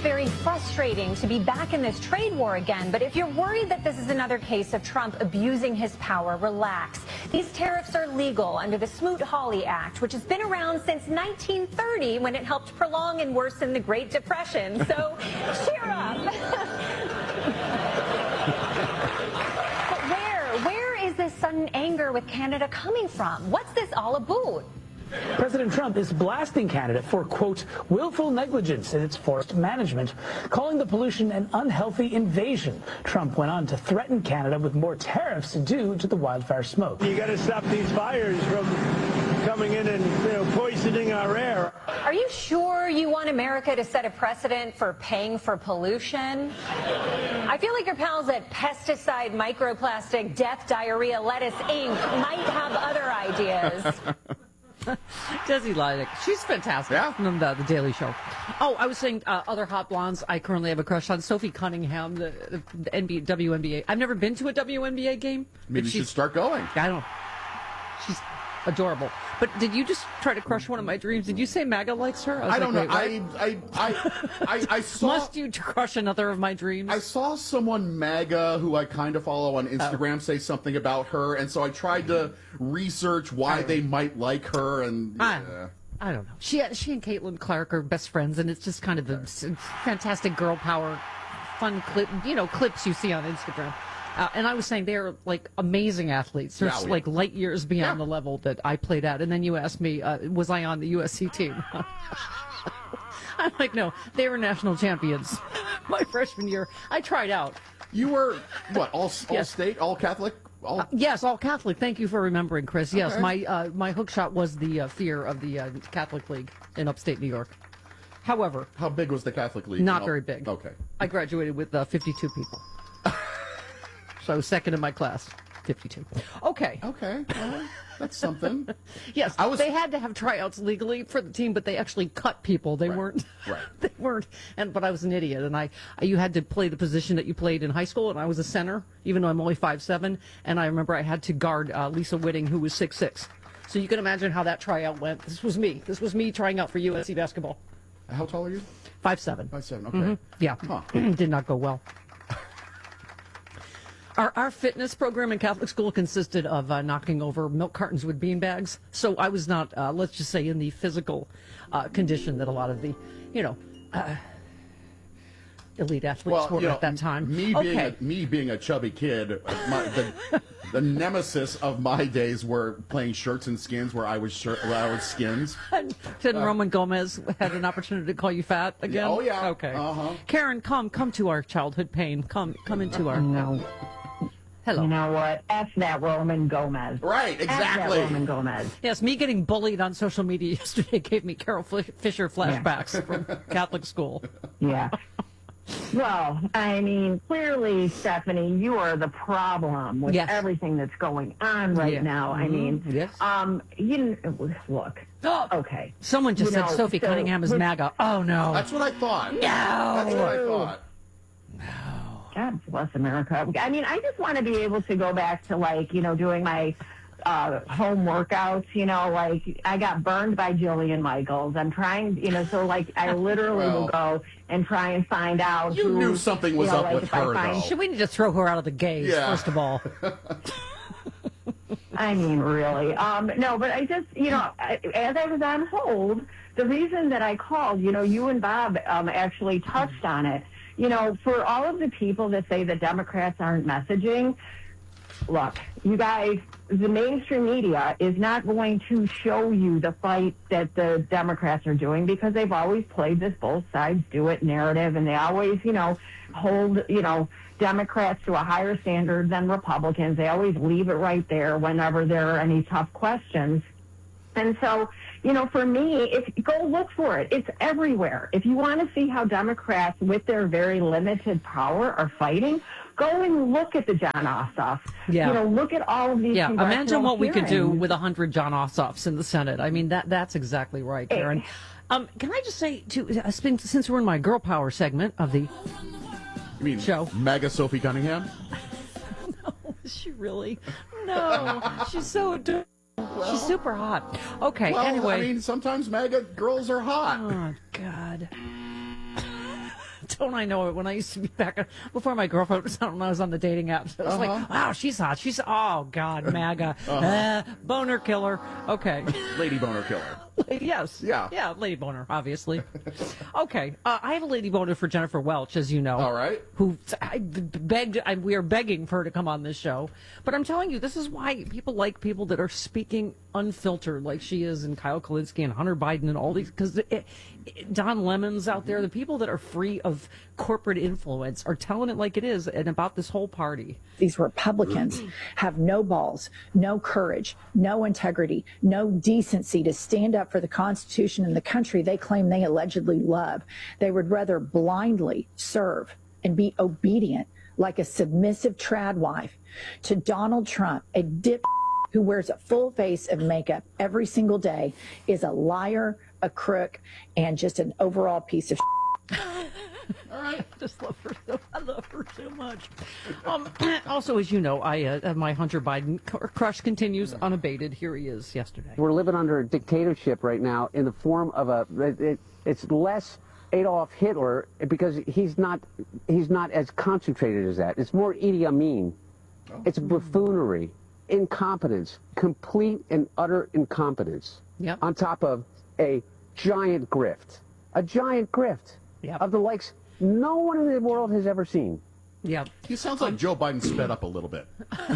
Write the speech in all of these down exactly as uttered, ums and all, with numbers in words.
very frustrating to be back in this trade war again. But if you're worried that this is another case of Trump abusing his power, relax. These tariffs are legal under the Smoot-Hawley Act, which has been around since nineteen thirty when it helped prolong and worsen the Great Depression. So cheer up. But where, where is this sudden anger with Canada coming from? What's this all about? President Trump is blasting Canada for, quote, willful negligence in its forest management, calling the pollution an unhealthy invasion. Trump went on to threaten Canada with more tariffs due to the wildfire smoke. You got to stop these fires from coming in and, you know, poisoning our air. Are you sure you want America to set a precedent for paying for pollution? I feel like your pals at Pesticide, Microplastic, Death, Diarrhea, Lettuce, Incorporated might have other ideas. Desi Lydic. She's fantastic. Yeah. From the, the Daily Show. Oh, I was saying uh, other hot blondes I currently have a crush on. Sophie Cunningham, the, the N B A, W N B A. I've never been to a W N B A game. Maybe you should start going. I don't know. She's adorable. But did you just try to crush one of my dreams? Did you say MAGA likes her? I, was I don't like, know. wait, I, I, I, I, I saw. Must you crush another of my dreams? I saw someone MAGA who I kind of follow on Instagram oh. say something about her, and so I tried to research why they might like her. And yeah. I, I don't know. She she and Caitlin Clark are best friends, and it's just kind of the fantastic girl power, fun clip, you know, clips you see on Instagram. Uh, and I was saying they're like amazing athletes. They're Yeah, yeah. like light years beyond Yeah. the level that I played at. And then you asked me, uh, was I on the U S C team? I'm like, no, they were national champions my freshman year. I tried out. You were what? All all Yes. state, all Catholic, all. Uh, yes, all Catholic. Thank you for remembering, Chris. Yes, Okay. my uh, my hook shot was the uh, fear of the uh, Catholic League in upstate New York. However, How big was the Catholic League? not All- very big. Okay. I graduated with uh, fifty-two people. So I was second in my class, fifty-two. Okay. Okay. Well, that's something. Yes, I was- they had to have tryouts legally for the team, but they actually cut people. They Right, weren't. right. They weren't. And but I was an idiot, and I, I you had to play the position that you played in high school, and I was a center, even though I'm only five seven. And I remember I had to guard uh, Lisa Whitting, who was six six. So you can imagine how that tryout went. This was me. This was me trying out for U S C basketball. How tall are you? Five seven. Five seven. Okay. Mm-hmm. Yeah. Huh. Did not go well. Our, our fitness program in Catholic school consisted of uh, knocking over milk cartons with bean bags. So I was not, uh, let's just say, in the physical uh, condition that a lot of the, you know, uh, elite athletes Well, were you know, at that time. Me being okay. a, me being a chubby kid, my, the, the nemesis of my days were playing shirts and skins, where I was shirt, where I was skins. Did Roman Gomez had an opportunity to call you fat again? Oh yeah. Okay. Uh-huh. Karen, come, come to our childhood pain. Come, come into our. No. Hello. You know what? F that Roman Gomez. Right. F that Exactly. Roman Gomez. Yes, me getting bullied on social media yesterday gave me Carol F- Fisher flashbacks from Catholic school. Yeah. Well, I mean, clearly, Stephanie, you are the problem with Yes. everything that's going on right Yeah. now. I Mhm. mean, Yes. um, you look. Okay. Someone just You said know, Sophie so Cunningham is with- MAGA. Oh, no. That's what I thought. No. That's what I thought. God bless America. I mean, I just want to be able to go back to, like, you know, doing my uh, home workouts, you know, like I got burned by Jillian Michaels. I'm trying, you know, so like I literally Well, will go and try and find out. You who, knew something was you know, up like, with if I her, find- though. Should we need to throw her out of the gays, Yeah. first of all? I mean, really. Um, no, but I just, you know, I, as I was on hold, the reason that I called, you know, you and Bob um, actually touched on it. You know, for all of the people that say that Democrats aren't messaging, look, you guys, the mainstream media is not going to show you the fight that the Democrats are doing because they've always played this both sides do it narrative, and they always, you know, hold, you know, Democrats to a higher standard than Republicans. They always leave it right there whenever there are any tough questions. And so, you know, for me, if go look for it. It's everywhere. If you want to see how Democrats, with their very limited power, are fighting, go and look at the John Ossoff. Yeah. You know, look at all of these. Yeah, imagine congressional what we could do hearings. with a hundred John Ossoffs in the Senate. I mean, that that's exactly right, Karen. Um, can I just say, to uh, since since we're in my girl power segment of the You mean show. MAGA Sophie Cunningham? No, is she really? No, she's so adorable. She's super hot. Okay, Well, anyway. I mean, sometimes MAGA girls are hot. Oh, God. don't I know it when I used to be back before my girlfriend was on, when I was on the dating apps. I was Uh-huh. like, wow, she's hot. She's, oh, God, MAGA. Uh-huh. Uh, boner killer. Okay. Lady boner killer. Yes. Yeah. Yeah, lady boner, obviously. Okay. Uh, I have a lady boner for Jennifer Welch, as you know. All right. Who I begged, I, we are begging for her to come on this show. But I'm telling you, this is why people like people that are speaking unfiltered, like she is, and Kyle Kalinske and Hunter Biden and all these, because Don Lemon's out there, the people that are free of corporate influence are telling it like it is and about this whole party. These Republicans have no balls, no courage, no integrity, no decency to stand up for the Constitution and the country they claim they allegedly love. They would rather blindly serve and be obedient like a submissive trad wife to Donald Trump, a dip who wears a full face of makeup every single day, is a liar, a crook, and just an overall piece of All right, I just love her. So, I love her so much. Um, also, as you know, I uh, my Hunter Biden crush continues unabated. Here he is. Yesterday, we're living under a dictatorship right now in the form of a. It, it's less Adolf Hitler because he's not he's not as concentrated as that. It's more Idi Amin. Oh. It's buffoonery, incompetence, complete and utter incompetence. Yep. On top of a giant grift, a giant grift. Yep. Of the likes no one in the world has ever seen. Yeah. He sounds like um, Joe Biden sped up a little bit.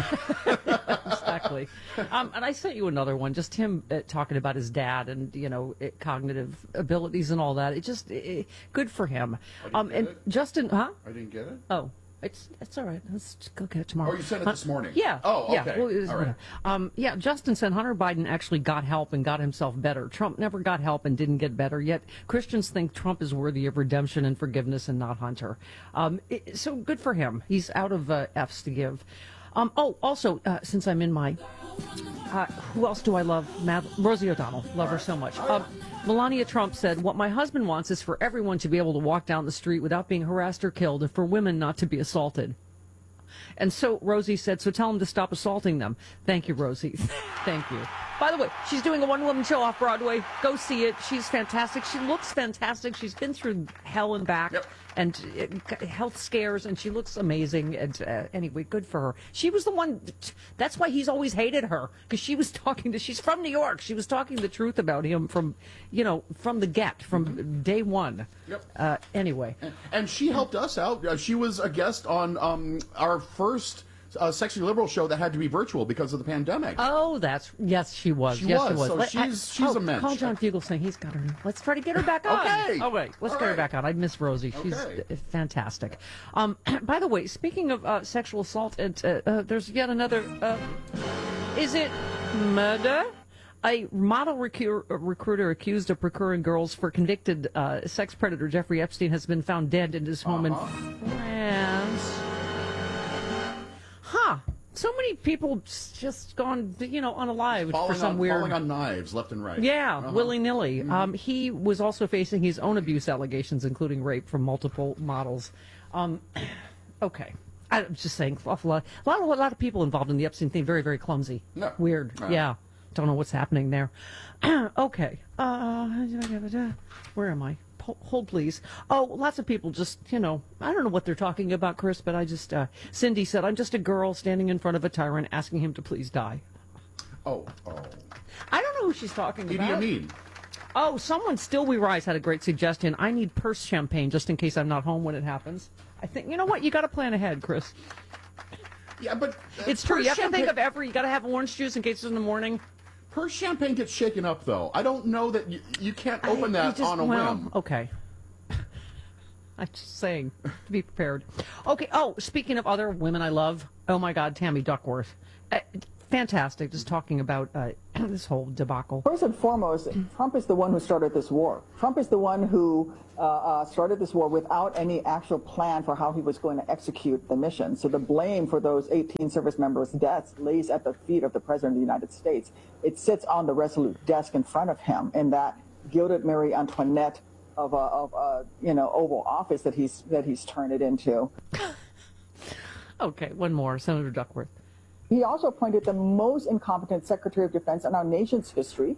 Exactly. Um, and I sent you another one, just him uh, talking about his dad and, you know, it, cognitive abilities and all that. It just, it, good for him. Um, and it. Justin, huh? I didn't get it. Oh. It's it's all right. Let's just go get it tomorrow. Oh, you sent it huh? this morning? Yeah. Oh, okay. Yeah. Well, was, all right. Um, yeah, Justin said Hunter Biden actually got help and got himself better. Trump never got help and didn't get better, yet Christians think Trump is worthy of redemption and forgiveness and not Hunter. Um, it, so good for him. He's out of uh, F's to give. Um, oh, also, uh, since I'm in my... Uh, who else do I love? Mad- Rosie O'Donnell. Love her so much. Um, Melania Trump said, what my husband wants is for everyone to be able to walk down the street without being harassed or killed and for women not to be assaulted. And so Rosie said, so tell him to stop assaulting them. Thank you, Rosie. Thank you. By the way, she's doing a one-woman show off Broadway. Go see it. She's fantastic. She looks fantastic. She's been through hell and back yep. and uh, health scares, and she looks amazing. And uh, anyway, good for her. She was the one. That's why he's always hated her, because she was talking to. She's from New York. She was talking the truth about him from, you know, from the get, from mm-hmm. day one. Yep. Uh, anyway, and, and she helped us out. Uh, she was a guest on um, our first. Uh, Sexy Liberal show that had to be virtual because of the pandemic. Oh, that's yes, she was. She yes, was. she was. So Let, she's I, she's oh, a mensch. Call John Fugelsang. He's got her. Let's try to get her back on. Okay. Oh wait, let's All get right. her back on. I miss Rosie. She's okay. uh, fantastic. Um, by the way, speaking of uh, sexual assault, and uh, uh, there's yet another. Uh, is it murder? A model recru- recruiter accused of procuring girls for convicted uh, sex predator Jeffrey Epstein has been found dead in his home uh-huh. in France. Huh. So many people just gone, you know, unalive falling for some on, weird... Falling on knives left and right. Yeah, uh-huh. willy-nilly. Mm-hmm. Um, he was also facing his own abuse allegations, including rape from multiple models. Um, okay. I'm just saying, awful lot, a lot, a lot of people involved in the Epstein thing, very, very clumsy. No. Weird. Uh-huh. Yeah. Don't know what's happening there. Okay. Uh, where am I? Hold, please. Oh, lots of people just, you know, I don't know what they're talking about, Chris, but I just, uh, Cindy said, I'm just a girl standing in front of a tyrant asking him to please die. Oh, oh. I don't know who she's talking Idi about. Amin. Oh, someone, Still We Rise, had a great suggestion. I need purse champagne just in case I'm not home when it happens. I think, you know what? You got to plan ahead, Chris. Yeah, but... Uh, it's true. You have champagne... to think of every, you got to have orange juice in case it's in the morning. Purse champagne gets shaken up, though. I don't know that you, you can't open I, that just, on a well, whim. Okay. I'm just saying, to be prepared. Okay, oh, speaking of other women I love, oh my God, Tammy Duckworth. Uh, fantastic, just talking about uh, this whole debacle. First and foremost, Trump is the one who started this war. Trump is the one who uh, uh, started this war without any actual plan for how he was going to execute the mission. So the blame for those eighteen service members' deaths lays at the feet of the President of the United States. It sits on the Resolute desk in front of him in that gilded Marie Antoinette of a, of a you know, Oval Office that he's that he's turned it into. Okay, one more, Senator Duckworth. He also appointed the most incompetent Secretary of Defense in our nation's history.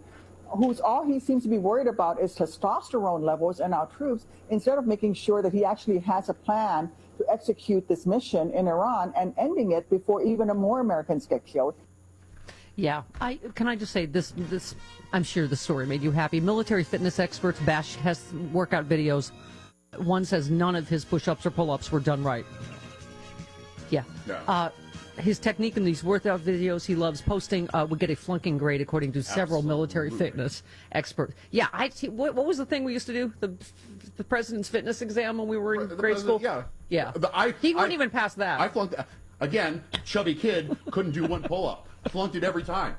who's all he seems to be worried about is testosterone levels in our troops, instead of making sure that he actually has a plan to execute this mission in Iran and ending it before even more Americans get killed. Yeah, I can I just say this? This I'm sure the story made you happy. Military fitness experts bash has workout videos. One says none of his push-ups or pull-ups were done right. Yeah. No. Uh, his technique in these workout videos he loves posting uh, would get a flunking grade according to several Absolutely. military fitness experts. Yeah, I. What, what was the thing we used to do? The the president's fitness exam when we were in The grade president- school. Yeah. Yeah. The- I- he wouldn't I- even pass that. I flunked again. Chubby kid couldn't do one pull-up. Flunked it every time.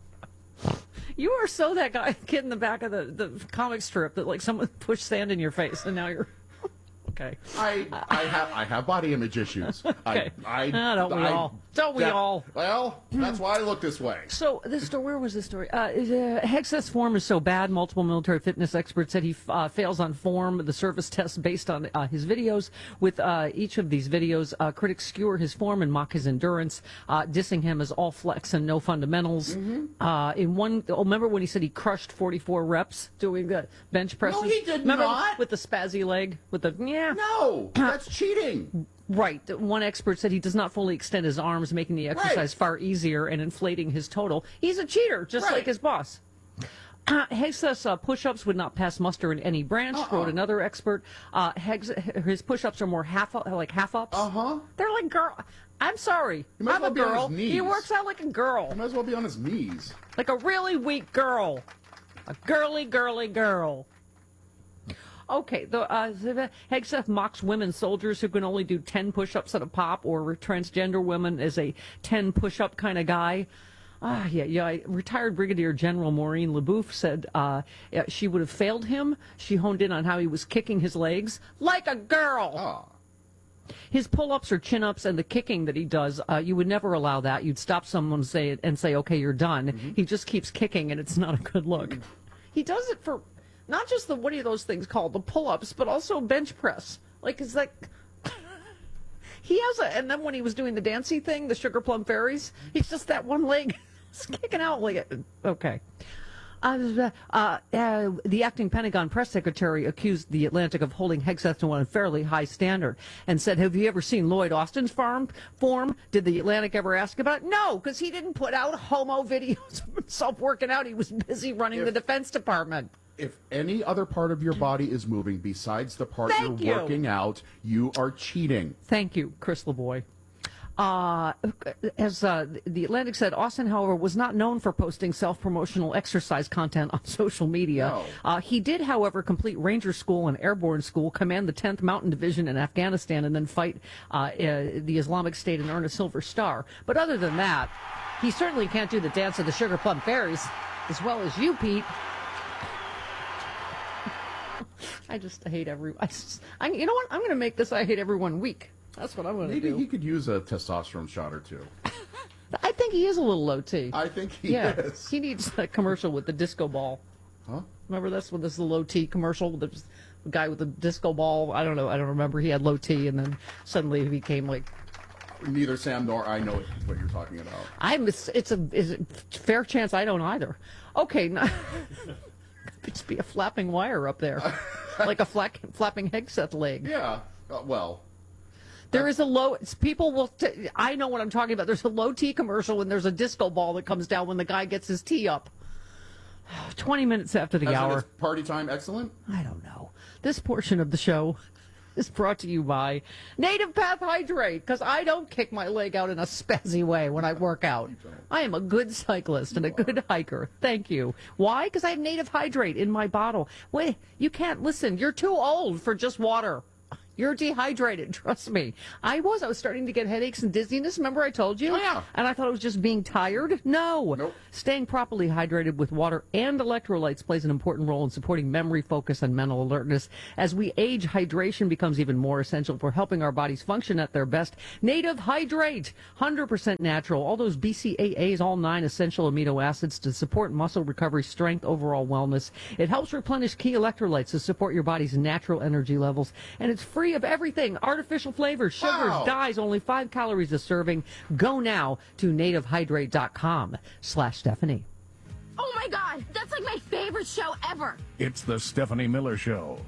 You are so that guy kid in the back of the, the comic strip that like someone pushed sand in your face and now you're okay. I I have I have body image issues. Okay. I, I Ah, don't we I- all? Don't we that- all? Well, that's why I look this way. So this story, where was this story? Uh, uh, Hegseth's form is so bad, multiple military fitness experts said he uh, fails on form, the service test based on uh, his videos. With uh, each of these videos, uh, critics skewer his form and mock his endurance, uh, dissing him as all flex and no fundamentals. Mm-hmm. Uh, in one, oh, remember when he said he crushed forty-four reps doing the bench presses? he did remember not. With the spazzy leg, with the yeah. No, that's cheating. Right. One expert said he does not fully extend his arms, making the exercise Right. far easier and inflating his total. He's a cheater, just Right. like his boss. Uh, Hegseth's uh, push-ups would not pass muster in any branch, Uh-uh. wrote another expert. Uh, Hegs- his push-ups are more half like half-ups. Uh-huh. They're like girl. I'm sorry. He might as I'm well a be on his girl. knees. He works out like a girl, He might as well be on his knees. like a really weak girl, a girly, girly girl. Okay, the uh, Hegseth mocks women soldiers who can only do ten push-ups at a pop, or transgender women as a ten push-up kind of guy. Ah, yeah, yeah. Retired Brigadier General Maureen LeBouf said uh, yeah, she would have failed him. She honed in on how he was kicking his legs like a girl. Oh. His pull-ups or chin-ups and the kicking that he does, uh, you would never allow that. You'd stop someone and say, and say, okay, you're done. Mm-hmm. He just keeps kicking, and it's not a good look. He does it for not just the, what are those things called, the pull-ups, but also bench press. Like, it's like, he has a, and then when he was doing the dancey thing, the Sugar Plum Fairies, he's just that one leg kicking out like it. Okay. Uh, uh, uh, the acting Pentagon press secretary accused The Atlantic of holding Hegseth to a fairly high standard and said, have you ever seen Lloyd Austin's farm form? Did The Atlantic ever ask about it? No, because he didn't put out homo videos of himself working out. He was busy running If- the Defense Department. If any other part of your body is moving besides the part Thank you're you. working out, you are cheating. Thank you, Chris LeBoy. Uh, as uh, The Atlantic said, Austin, however, was not known for posting self-promotional exercise content on social media. No. Uh, he did, however, complete Ranger School and Airborne School, command the tenth Mountain Division in Afghanistan, and then fight uh, uh, the Islamic State and earn a Silver Star. But other than that, he certainly can't do the dance of the Sugar Plum Fairies as well as you, Pete. I just hate every. I, just- I, you know what? I'm going to make this I hate everyone week. That's what I'm going to Maybe do. he could use a testosterone shot or two. I think he is a little low T. I think he yeah, is. he needs that commercial with the disco ball. Huh? Remember this when this is the low T commercial? The guy with the disco ball. I don't know. I don't remember. He had low T, and then suddenly he became like. Neither Sam nor I know what you're talking about. I'm. It's, it's a. Is it fair chance I don't either. Okay. Now, just be a flapping wire up there, like a flap, flapping Hegseth leg. Yeah. Uh, well. There is a low. It's, people will. T- I know what I'm talking about. There's a low T commercial when there's a disco ball that comes down when the guy gets his tee up. Twenty minutes after the As in hour. it's party time, excellent. I don't know. This portion of the show is brought to you by Native Path Hydrate, because I don't kick my leg out in a spazzy way when I work out. I am a good cyclist and a good hiker. Thank you. Why? Because I have Native Hydrate in my bottle. Wait, you can't listen. You're too old for just water. You're dehydrated, trust me. I was. I was starting to get headaches and dizziness. Remember I told you? Oh, yeah. And I thought it was just being tired. No. Nope. Staying properly hydrated with water and electrolytes plays an important role in supporting memory, focus, and mental alertness. As we age, hydration becomes even more essential for helping our bodies function at their best. Native Hydrate, one hundred percent natural. All those B C A As, all nine essential amino acids to support muscle recovery, strength, overall wellness. It helps replenish key electrolytes to support your body's natural energy levels. And it's free of everything, artificial flavors, sugars, Wow. dyes, only five calories a serving. Go now to nativehydrate dot com slash Stephanie. Oh my God, that's like my favorite show ever. It's the Stephanie Miller Show.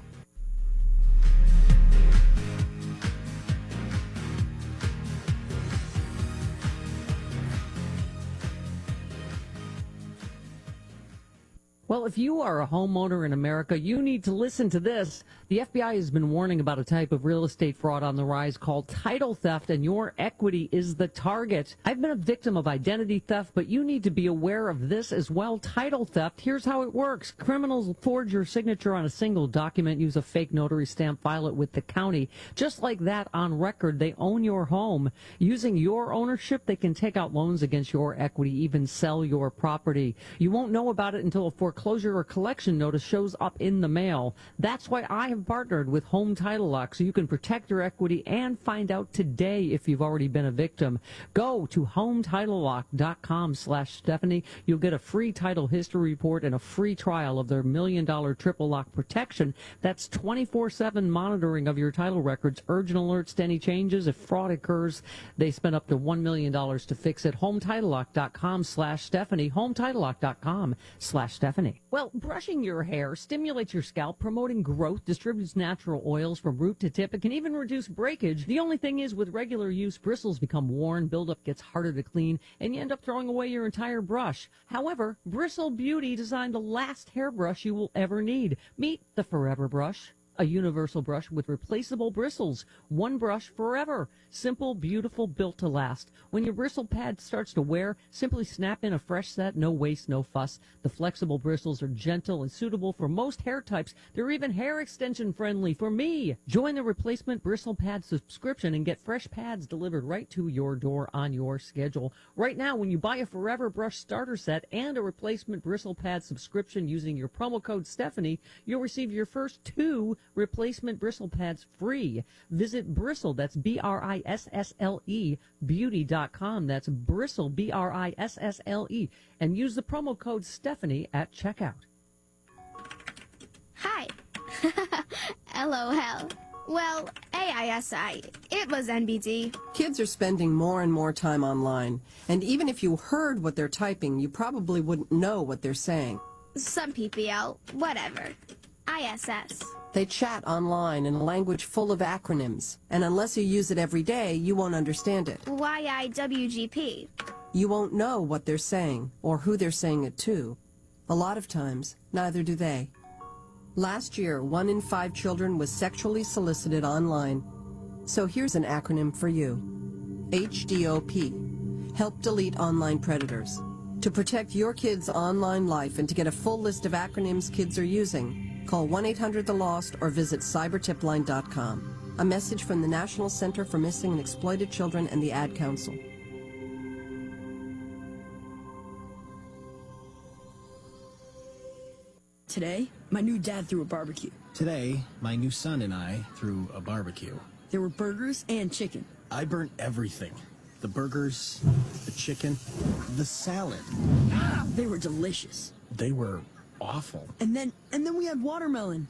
Well, if you are a homeowner in America, you need to listen to this. The F B I has been warning about a type of real estate fraud on the rise called title theft, and your equity is the target. I've been a victim of identity theft, but you need to be aware of this as well. Title theft, here's how it works. Criminals forge your signature on a single document, use a fake notary stamp, file it with the county. Just like that, on record, they own your home. Using your ownership, they can take out loans against your equity, even sell your property. You won't know about it until a foreclosure Foreclosure or collection notice shows up in the mail. That's why I have partnered with Home Title Lock, so you can protect your equity and find out today if you've already been a victim. Go to home title lock dot com slash Stephanie. You'll get a free title history report and a free trial of their million dollar triple lock protection. That's twenty-four seven monitoring of your title records, urgent alerts to any changes. If fraud occurs, they spend up to one million dollars to fix it. home title lock dot com slash Stephanie. home title lock dot com slash Stephanie. Well, brushing your hair stimulates your scalp, promoting growth, distributes natural oils from root to tip. It can even reduce breakage. The only thing is, with regular use, bristles become worn, buildup gets harder to clean, and you end up throwing away your entire brush. However, Bristle Beauty designed the last hairbrush you will ever need. Meet the Forever Brush. A universal brush with replaceable bristles. One brush forever. Simple, beautiful, built to last. When your bristle pad starts to wear, simply snap in a fresh set. No waste, no fuss. The flexible bristles are gentle and suitable for most hair types. They're even hair extension friendly for me. Join the replacement bristle pad subscription and get fresh pads delivered right to your door on your schedule. Right now, when you buy a Forever Brush starter set and a replacement bristle pad subscription using your promo code Stephanie, you'll receive your first two replacement bristle pads free. Visit Bristle, that's B R I S S L E, beauty dot com. That's Bristle, B R I S S L E, and use the promo code Stephanie at checkout. Hi. LOL. Well, A I S I. It was N B D. Kids are spending more and more time online, and even if you heard what they're typing, you probably wouldn't know what they're saying. Some P P L. Whatever. I S S. They chat online in a language full of acronyms, and unless you use it every day, you won't understand it. Y I W G P. You won't know what they're saying, or who they're saying it to. A lot of times, neither do they. Last year, one in five children was sexually solicited online. So here's an acronym for you. H D O P. Help delete online predators. To protect your kids' online life and to get a full list of acronyms kids are using, call one eight hundred the lost or visit cyber tip line dot com. A message from the National Center for Missing and Exploited Children and the Ad Council. Today, my new dad threw a barbecue. Today, my new son and I threw a barbecue. There were burgers and chicken. I burnt everything. The burgers, the chicken, the salad. They were delicious. They were awful. And then, and then we had watermelon.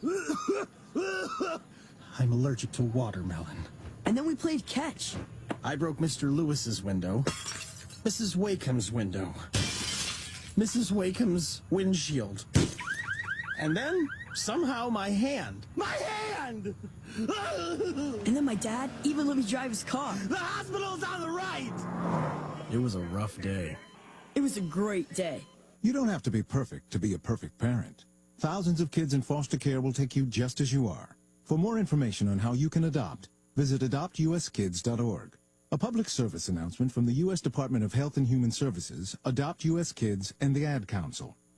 I'm allergic to watermelon. And then we played catch. I broke Mister Lewis's window, Missus Wakeham's window, Missus Wakeham's windshield. And then, somehow, my hand. My hand! And then my dad even let me drive his car. The hospital's on the right! It was a rough day. It was a great day. You don't have to be perfect to be a perfect parent. Thousands of kids in foster care will take you just as you are. For more information on how you can adopt, visit adopt U S kids dot org. A public service announcement from the U S Department of Health and Human Services, Adopt U S Kids, and the Ad Council.